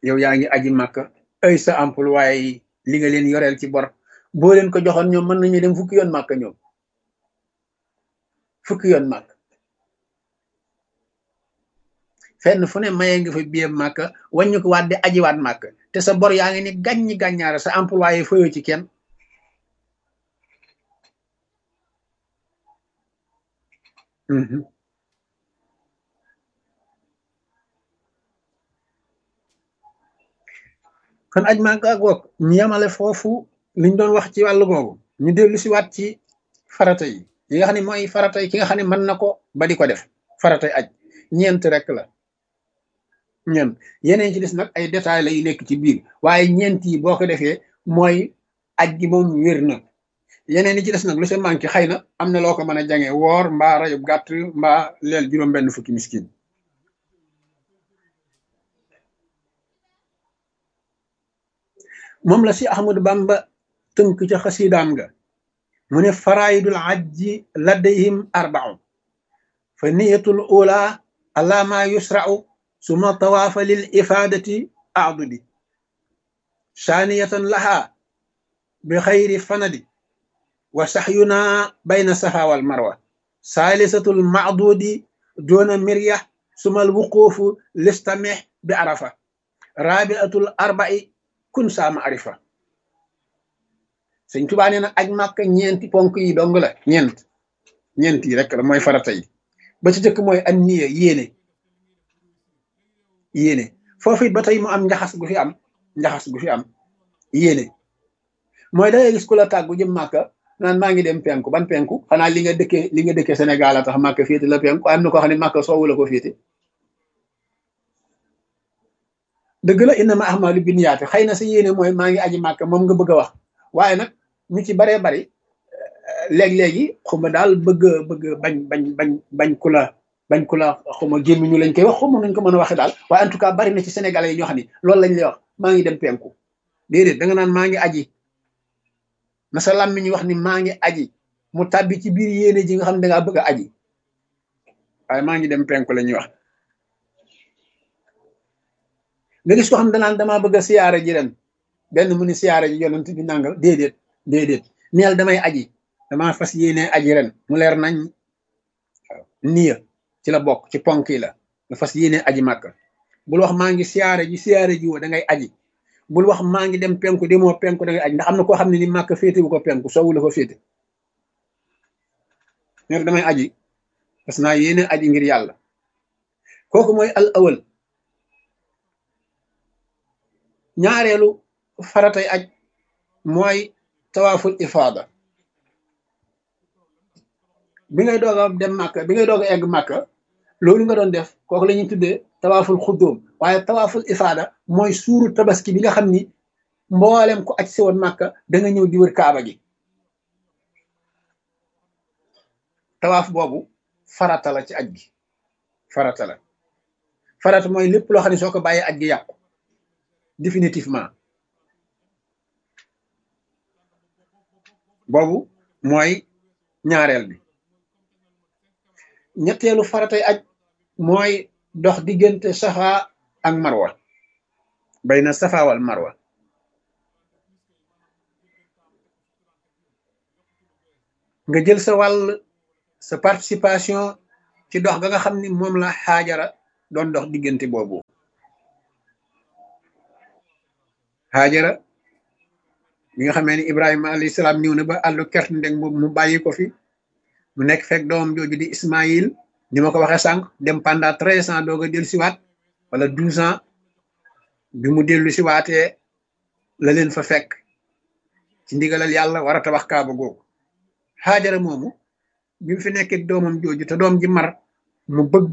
yow yaa ngi aji màkka ay sa employé yi li nga leen yoreel ci bor boo leen ko joxoon ñoom mën nañu dem fukki yoon màkka ñoom fukki yoon màkk fenn fu ne mayee nga fa biir màkka wàññi ko waat di ajiwaat màkk te sa bor yaa ngi ni gàññi gàññaara sa employé yi fayoo ci kenn kon aj màkka ak wokk ñu yemale foofu liñ doon wax ci wàllu googu ñu dellu si waat ci farata yi yi nga xam ne mooy farata yi ki nga xam ne mën na ko ba di ko def faratay aj ñeent rek la ñeent yeneen ci des nag ay détails la yu nekk ci biir waaye ñeent yi boo ko defee mooy aj gi moom wér na yeneen yi ci des nag lu sa manqué xëy na am na loo ko mën a jange woor mbaa rayub gàtt mbaa leel juróom benn fukki miskin moom la si Ahmadu Bamba tënk ca xasidaam nga mu ne faraidul ajji ladayhim arba'u fa niyatul ula ala ma yusra'u suma tawaafa lil ifadati a'dudi saniyatan laha bi xayri fanadi wa saxyuna bayna safa wal marwa salisatul ma'dudi duna mirya suma al wuqufu listamih bi arafa rabi'atul arba'i kun saama arifa sëñ Tuubaa nee na aj màkk ñeenti ponk yi dong la ñeent yi rek la mooy farata yi ba ci jëkk mooy an niya yéene foofu it ba tey mu am njaxas gu fi am yéene mooy da ngay gis ku la tàggu jëm màkka naan maa ngi dem penku ban penku xanaa li nga dëkkee Sénégal a tax màkka féete la penku am na ko xam ne màkka soowu la ko féete dëgg la innama ahmalu binniyaati xëy na sa yéene mooy maa ngi aji màkka moom nga bëgg a wax waaye nag ñu ci baree bari léeg-léegi xuma daal bëgg bañ ku la xuma gémmiñu lañ koy wax xuma nañ ko mën a waxe daal waaye en tout cas bari na ci sénégalais yi ñoo xam ne loolu lañ lay wax maa ngi dem penku déedéet da nga naan maa ngi aji na sa làmmiñ wax ni maa ngi aji mu tàbbi ci biir yéene ji nga xam ne dangaa bëgg a aji waaye maa ngi dem penku la ñuy wax nga gis ko xam ne danaan damaa bëgg a siyaara ji ren benn mu ni siyaara ji yonent bi nangal déedéet neel damay aji damaa fas yéene aji ren mu leer nañ waaw niya ci la bokk ci ponk yi la nga fas yéene aji màkk bul wax maa ngi siyaara ji woo da ngay aji bul wax maa ngi dem penku demoo penku da ngay aji ndax am na koo xam ne ni màkk féete bu ko penku soowu la ko féete neel damay aji parce que naa yéene aji ngir yàlla kooku mooy al awal ñaareelu faratay aj mooy tawaaful ifaada bi ngay doog a dem màkka bi ngay doog a egg màkka loolu nga doon def kooku la ñuy tuddee tawaaful xuddoom waaye tawaaful ifaada mooy suuru tabaski bi nga xam ni mboolem ko aj si woon màkka da nga ñëw di wër kaaba gi tawaaf boobu farata la ci aj gi farata mooy lépp loo xam ne soo ko bàyyee aj gi yàqu définitivement boobu mooy ñaareel bi ñetteelu faratay aj mooy dox diggante safa ak marwa bayna safa wal marwa nga jël sa wàll sa participation ci dox ga nga xam ni moom la xaajara doon dox diggante boobu Haajara bi nga xamee ni Ibrahima alayhi salaam ñëw na ba àllu kert ndeg mu bàyyi ko fi mu nekk fekk doomam jooju di Ismaïl ni ma ko waxee sànq dem pendant 13 ans doog a dellu siwaat wala 12 ans bi mu dellu siwaatee la leen fa fekk ci ndigalal yàlla war a tabax kaaba googu Haajara moomu bi mu fi nekkee doomam jooju te doom ji mar mu bëgg